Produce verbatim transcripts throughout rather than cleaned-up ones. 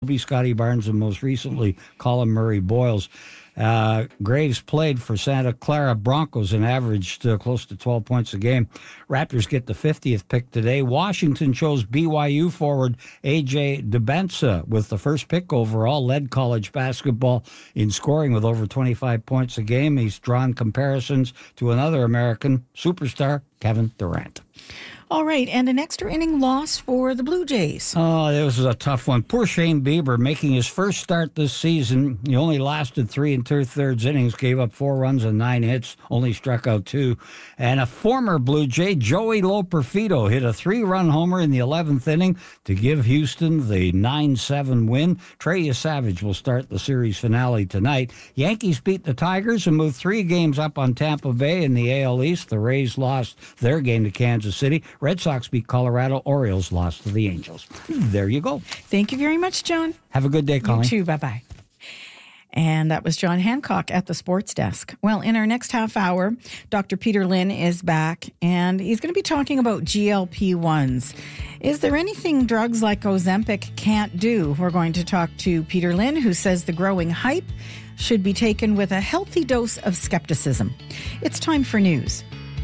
Jacoby, Scotty Barnes, and most recently Colin Murray Boyles. Uh, Graves played for Santa Clara Broncos and averaged uh, close to twelve points a game. Raptors get the fiftieth pick today. Washington chose B Y U forward A J DeBensa with the first pick overall, led college basketball in scoring with over twenty-five points a game. He's drawn comparisons to another American superstar, Kevin Durant. All right, and an extra inning loss for the Blue Jays. Oh, this is a tough one. Poor Shane Bieber making his first start this season. He only lasted three and two-thirds innings, gave up four runs and nine hits, only struck out two. And a former Blue Jay, Joey Loperfido, hit a three-run homer in the eleventh inning to give Houston the nine seven win. Trey Savage will start the series finale tonight. Yankees beat the Tigers and moved three games up on Tampa Bay in the A L East. The Rays lost their game to Kansas City. Red Sox beat Colorado. Orioles lost to the Angels. There you go. Thank you very much, John. Have a good day, Colleen. You too. Bye-bye. And that was John Hancock at the Sports Desk. Well, in our next half hour, Doctor Peter Lynn is back, and he's going to be talking about G L P ones. Is there anything drugs like Ozempic can't do? We're going to talk to Peter Lynn, who says the growing hype should be taken with a healthy dose of skepticism. It's time for news.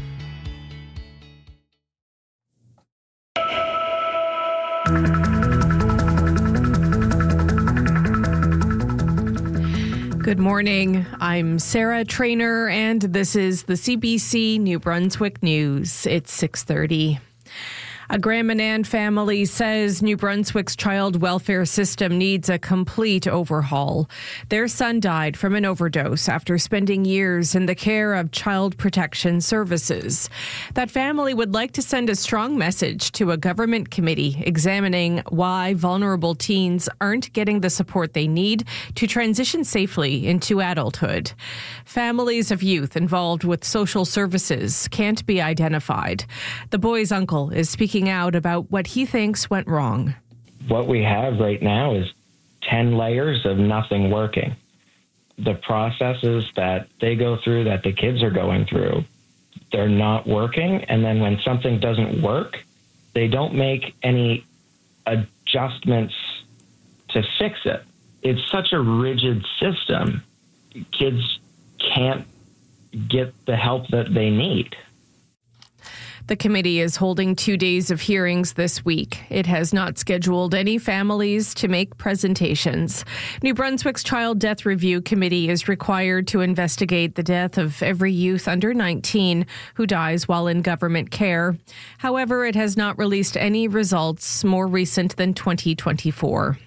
Good morning. I'm Sarah Trainer, and this is the C B C New Brunswick News. It's six thirty. A Graham-Annan family says New Brunswick's child welfare system needs a complete overhaul. Their son died from an overdose after spending years in the care of Child Protection Services. That family would like to send a strong message to a government committee examining why vulnerable teens aren't getting the support they need to transition safely into adulthood. Families of youth involved with social services can't be identified. The boy's uncle is speaking out about what he thinks went wrong. What we have right now is ten layers of nothing working. The processes that they go through, that the kids are going through, they're not working. And then when something doesn't work, they don't make any adjustments to fix it. It's such a rigid system. Kids can't get the help that they need. The committee is holding two days of hearings this week. It has not scheduled any families to make presentations. New Brunswick's Child Death Review Committee is required to investigate the death of every youth under nineteen who dies while in government care. However, it has not released any results more recent than twenty twenty-four.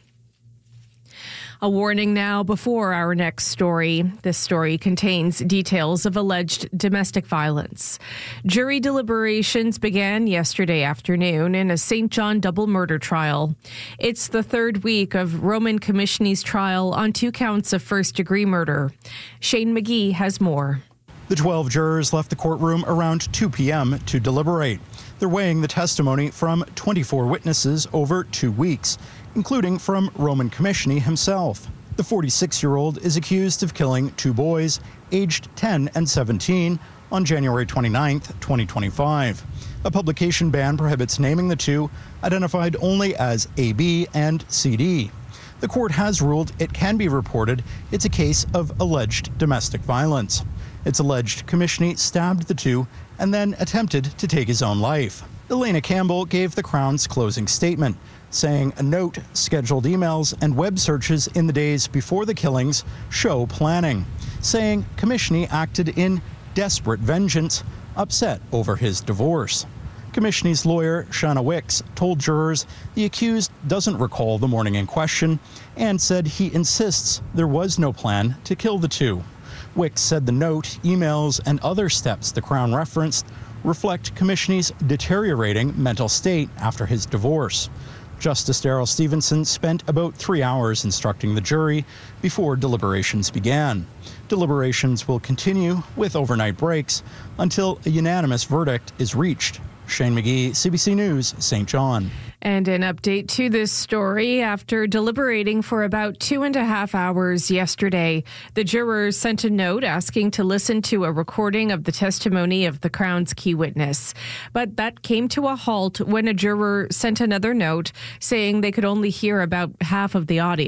A warning now before our next story. This story contains details of alleged domestic violence. Jury deliberations began yesterday afternoon in a Saint John double murder trial. It's the third week of Roman Commissioner's trial on two counts of first-degree murder. Shane McGee has more. The twelve jurors left the courtroom around two p.m. to deliberate. They're weighing the testimony from twenty-four witnesses over two weeks, including from Roman Commissioner himself. The forty-six-year-old is accused of killing two boys, aged ten and seventeen, on January twenty-ninth, twenty twenty-five. A publication ban prohibits naming the two, identified only as A B and C D. The court has ruled it can be reported it's a case of alleged domestic violence. It's alleged Commissioner stabbed the two and then attempted to take his own life. Elena Campbell gave the Crown's closing statement, saying a note, scheduled emails, and web searches in the days before the killings show planning, saying Commissioner acted in desperate vengeance, upset over his divorce. Commissioner's lawyer, Shanna Wicks, told jurors the accused doesn't recall the morning in question and said he insists there was no plan to kill the two. Wicks said the note, emails, and other steps the Crown referenced reflect Commissioner's deteriorating mental state after his divorce. Justice Daryl Stevenson spent about three hours instructing the jury before deliberations began. Deliberations will continue with overnight breaks until a unanimous verdict is reached. Shane McGee, C B C News, Saint John. And an update to this story. After deliberating for about two and a half hours yesterday, the jurors sent a note asking to listen to a recording of the testimony of the Crown's key witness. But that came to a halt when a juror sent another note saying they could only hear about half of the audio.